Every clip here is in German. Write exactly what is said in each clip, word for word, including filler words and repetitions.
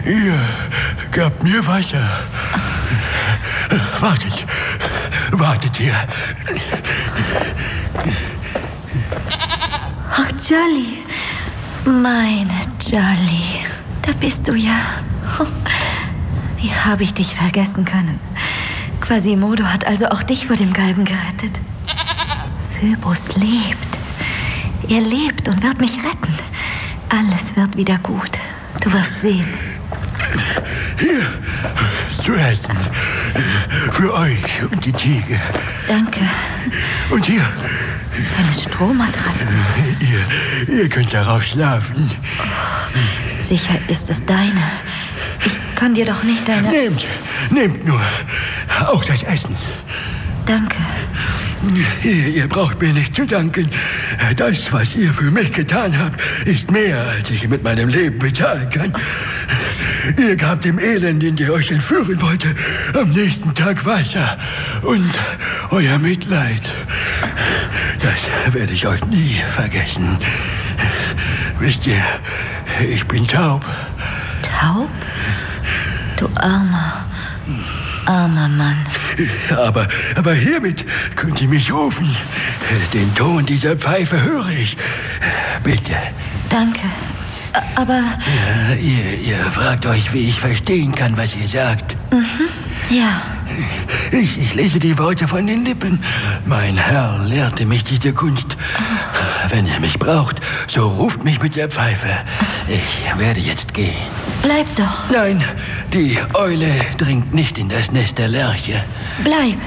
Ihr gabt mir Wasser. Wartet, wartet hier. Ach, Jolly, meine Jolly, da bist du ja. Wie habe ich dich vergessen können? Quasimodo hat also auch dich vor dem Galgen gerettet. Phöbus lebt. Er lebt und wird mich retten. Alles wird wieder gut. Du wirst sehen. Hier, zu essen. Für euch und die Ziege. Danke. Und hier. Eine Strohmatratze. Ihr, ihr könnt darauf schlafen. Oh, sicher ist es deine. Ich kann dir doch nicht deine... Nehmt, nehmt nur. Auch das Essen. Danke. Ihr, ihr braucht mir nicht zu danken. Das, was ihr für mich getan habt, ist mehr, als ich mit meinem Leben bezahlen kann. Ihr gabt dem Elenden, der euch entführen wollte, am nächsten Tag Wasser und euer Mitleid. Das werde ich euch nie vergessen. Wisst ihr, ich bin taub. Taub? Du armer, armer Mann. Aber, aber hiermit könnt ihr mich rufen. Den Ton dieser Pfeife höre ich. Bitte. Danke. Aber... Ja, ihr, ihr fragt euch, wie ich verstehen kann, was ihr sagt. Mhm. Ja. Ich, ich lese die Worte von den Lippen. Mein Herr lehrte mich diese Kunst. Oh. Wenn ihr mich braucht, so ruft mich mit der Pfeife. Ich werde jetzt gehen. Bleib doch. Nein, die Eule dringt nicht in das Nest der Lerche. Bleib.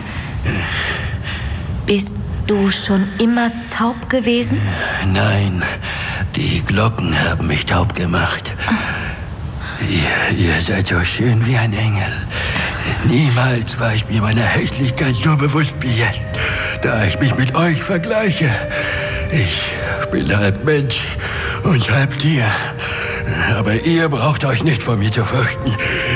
Bist du schon immer taub gewesen? Nein, die Glocken haben mich taub gemacht. Oh. Ihr, ihr seid so schön wie ein Engel. Niemals war ich mir meiner Hässlichkeit so bewusst wie jetzt, da ich mich mit euch vergleiche. Ich bin halb Mensch und halb Tier. Aber ihr braucht euch nicht vor mir zu fürchten.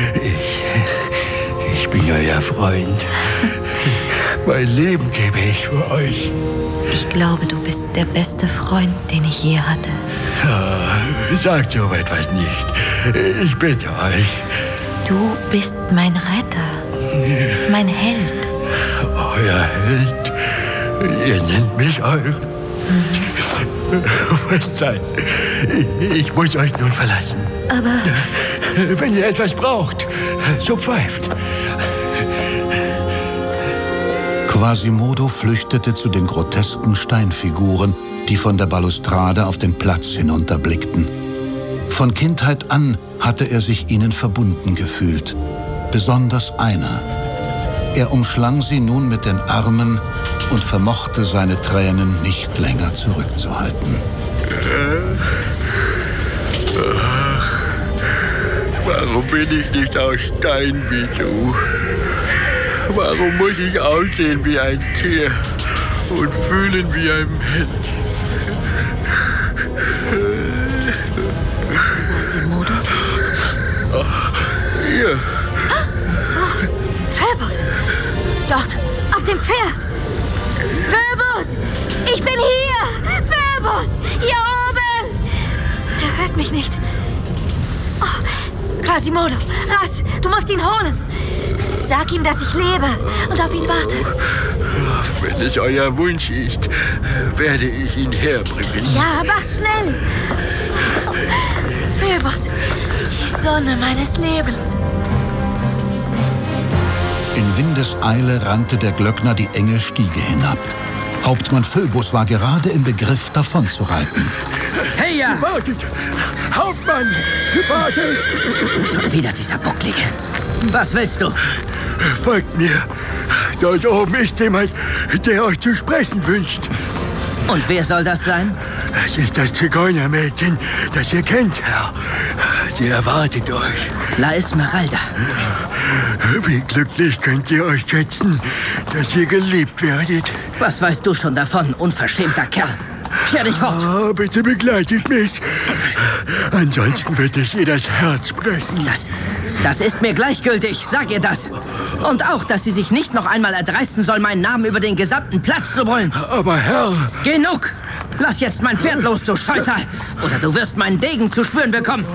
Ich, ich bin euer Freund. Mein Leben gebe ich für euch. Ich glaube, du bist der beste Freund, den ich je hatte. Oh, sagt so etwas nicht. Ich bitte euch. Du bist mein Retter, mein Held. Euer Held? Ihr nennt mich euer... Mhm. Verzeiht, ich muss euch nun verlassen. Aber... Wenn ihr etwas braucht, so pfeift. Quasimodo flüchtete zu den grotesken Steinfiguren, die von der Balustrade auf den Platz hinunterblickten. Von Kindheit an hatte er sich ihnen verbunden gefühlt, besonders einer. Er umschlang sie nun mit den Armen und vermochte seine Tränen nicht länger zurückzuhalten. Ach, warum bin ich nicht aus Stein wie du? Warum muss ich aussehen wie ein Tier und fühlen wie ein Mensch? Quasimodo? Oh, hier. Oh, Phöbus! Dort, auf dem Pferd! Phöbus! Ich bin hier! Phöbus! Hier oben! Er hört mich nicht. Oh, Quasimodo, rasch! Du musst ihn holen! Sag ihm, dass ich lebe und auf ihn warte. Wenn es euer Wunsch ist, werde ich ihn herbringen. Ja, mach schnell! Phöbus, die Sonne meines Lebens. In Windeseile rannte der Glöckner die enge Stiege hinab. Hauptmann Phöbus war gerade im Begriff, davon zu reiten. Hey, ja! Wartet! Hauptmann! Wartet! Schon wieder dieser Bucklige. Was willst du? Folgt mir. Dort oben ist jemand, der euch zu sprechen wünscht. Und wer soll das sein? Es ist das Zigeunermädchen, das ihr kennt, Herr. Sie erwartet euch. La Esmeralda. Wie glücklich könnt ihr euch schätzen, dass ihr geliebt werdet. Was weißt du schon davon, unverschämter Kerl? Scher dich fort! Oh, bitte begleitet mich. Ansonsten wird es ihr das Herz brechen. Das, das ist mir gleichgültig, sag ihr das. Und auch, dass sie sich nicht noch einmal erdreisten soll, meinen Namen über den gesamten Platz zu brüllen. Aber Herr... Genug! Lass jetzt mein Pferd los, du Scheißer! Oder du wirst meinen Degen zu spüren bekommen.